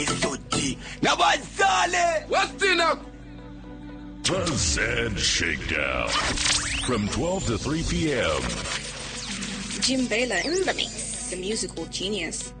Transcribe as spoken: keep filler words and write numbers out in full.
What's in up? The Zed Shakedown. From twelve to three p.m. Jim Baylor in the mix, the musical genius.